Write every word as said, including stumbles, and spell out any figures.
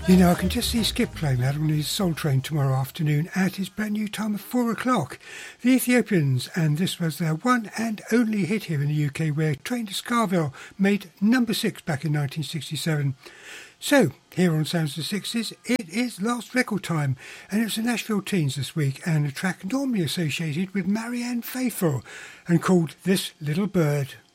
You know, I can just see Skip playing that on his Soul Train tomorrow afternoon at his brand new time of four o'clock. The Ethiopians, and this was their one and only hit here in the U K, where Train to Scarville made number six back in nineteen sixty-seven. So, here on Sounds of the Sixties, it is last record time, and it's the Nashville Teens this week, and a track normally associated with Marianne Faithfull, and called This Little Bird.